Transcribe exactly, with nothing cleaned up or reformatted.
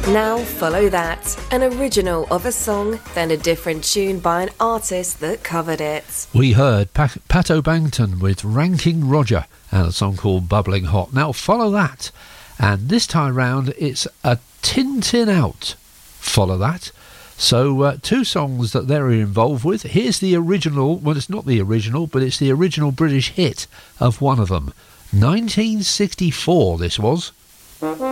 Now follow that, an original of a song, then a different tune by an artist that covered it. We heard Pat, Pat O'Bangton with Ranking Roger and a song called Bubbling Hot. Now follow that, and this time round it's a Tin Tin Out. Follow that. So uh, two songs that they're involved with. Here's the original, well it's not the original, but it's the original British hit of one of them. nineteen sixty-four this was.